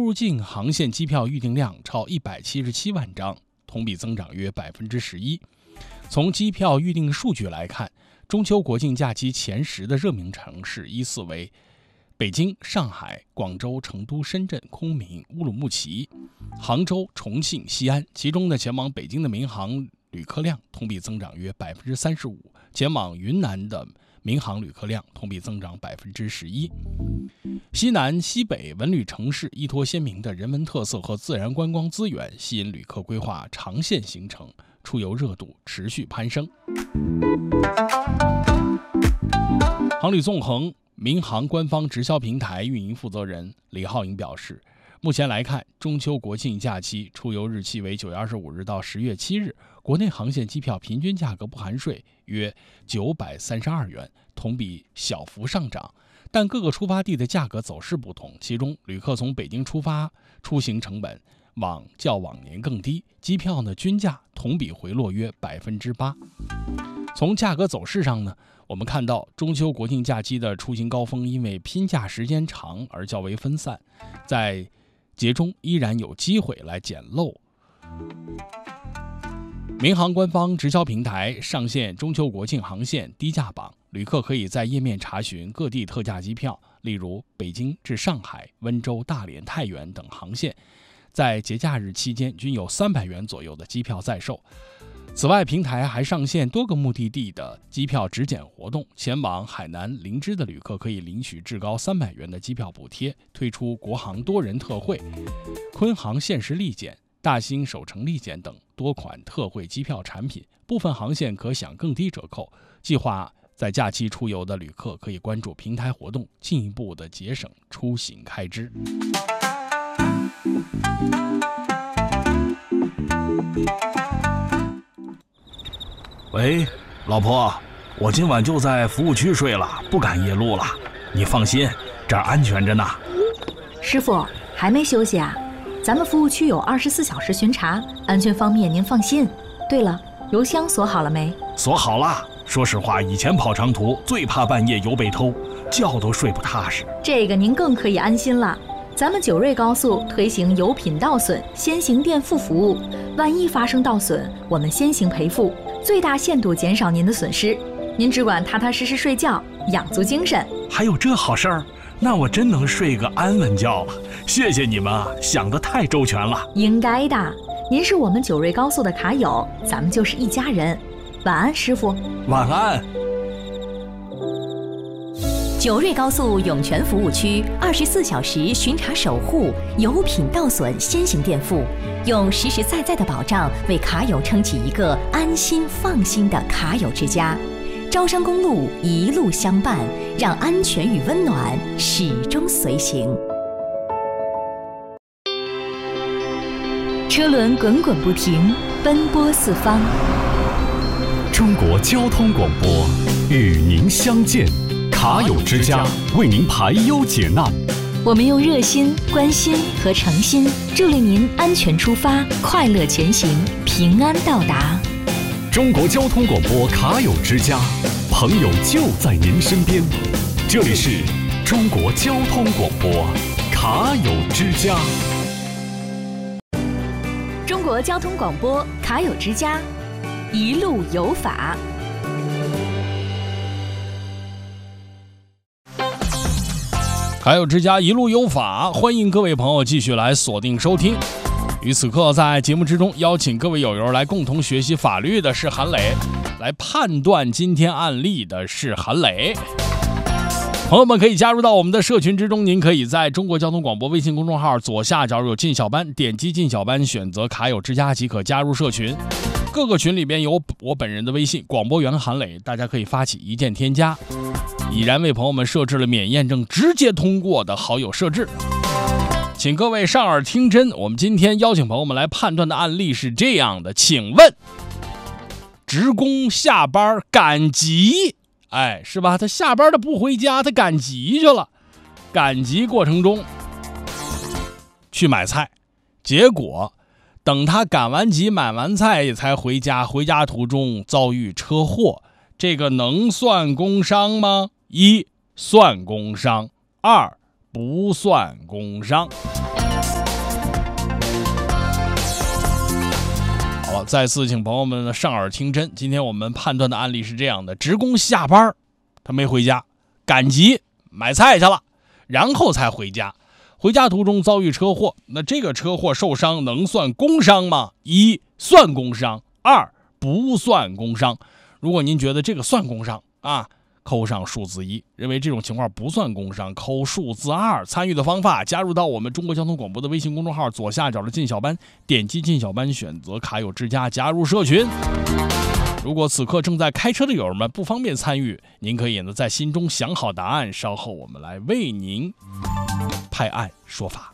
入境航线机票预订量超177万张，同比增长约11%。从机票预订数据来看，中秋国庆假期前10的热门城市依次为北京、上海、广州、成都、深圳、昆明、乌鲁木齐、杭州、重庆、西安。其中呢，前往北京的民航旅客量同比增长约35%，前往云南的民航旅客量同比增长11%。西南、西北文旅城市依托鲜明的人文特色和自然观光资源，吸引旅客规划长线行程，出游热度持续攀升。航旅纵横民航官方直销平台运营负责人李浩颖表示，目前来看，中秋国庆假期出游日期为9月25日到10月7日，国内航线机票平均价格不含税约932元，同比小幅上涨，但各个出发地的价格走势不同，其中旅客从北京出发出行成本较往年更低，机票呢均价同比回落约8%。从价格走势上呢，我们看到中秋国庆假期的出行高峰因为拼假时间长而较为分散，在节中依然有机会来捡漏。民航官方直销平台上线中秋国庆航线低价榜，旅客可以在页面查询各地特价机票，例如北京至上海、温州、大连、太原等航线，在节假日期间均有300元左右的机票在售。此外，平台还上线多个目的地的机票直减活动，前往海南、林芝的旅客可以领取至高300元的机票补贴，推出国航多人特惠、昆航限时立减、大兴首程立减等多款特惠机票产品，部分航线可享更低折扣。计划在假期出游的旅客可以关注平台活动，进一步的节省出行开支。 喂，老婆，我今晚就在服务区睡了，不赶夜路了。你放心，这儿安全着呢。 师傅，还没休息啊？咱们服务区有24小时巡查，安全方面您放心。对了，油箱锁好了没？ 锁好了。说实话，以前跑长途最怕半夜油被偷，觉都睡不踏实。 这个您更可以安心了。咱们九瑞高速推行油品倒损先行垫付服务，万一发生倒损，我们先行赔付，最大限度减少您的损失。您只管踏踏实实睡觉，养足精神。 还有这好事儿？那我真能睡个安稳觉了。谢谢你们啊，想得太周全了。 应该的，您是我们九瑞高速的卡友，咱们就是一家人。晚安，师傅。 晚安。 九瑞高速涌泉服务区24小时巡查守护，油品倒损先行垫付，用实实在在的保障为卡友撑起一个安心放心的卡友之家。招商公路一路相伴，让安全与温暖始终随行。 车轮滚滚不停，奔波四方。 中国交通广播与您相见。卡友之家为您排忧解难， 我们用热心、关心和诚心助力您安全出发，快乐前行，平安到达。 中国交通广播卡友之家，朋友就在您身边。这里是中国交通广播卡友之家。 中国交通广播卡友之家，一路有法。 卡友之家一路有法，欢迎各位朋友继续来锁定收听。于此刻，在节目之中邀请各位友友来共同学习法律的是韩磊，来判断今天案例的是韩磊。朋友们可以加入到我们的社群之中，您可以在中国交通广播微信公众号左下角有进小班，点击进小班，选择卡友之家即可加入社群。各个群里边有我本人的微信广播员韩磊，大家可以发起一键添加。已然为朋友们设置了免验证直接通过的好友设置，请各位上耳听真。我们今天邀请朋友们来判断的案例是这样的，请问职工下班赶集，是吧？他下班的不回家，他赶集去了。赶集过程中去买菜，结果等他赶完集买完菜才回家，回家途中遭遇车祸，这个能算工伤吗？1算工伤，2不算工伤。 了，再次请朋友们上耳听真。今天我们判断的案例是这样的：职工下班，他没回家，赶集买菜去了，然后才回家。回家途中遭遇车祸，那这个车祸受伤能算工伤吗？一算工伤，2不算工伤。如果您觉得这个算工伤啊，扣上数字1；认为这种情况不算工伤，扣数字2。参与的方法：加入到我们中国交通广播的微信公众号左下角的进小班，点击进小班，选择卡友之家，加入社群。如果此刻正在开车的友们不方便参与，您可以在心中想好答案，稍后我们来为您拍案说法。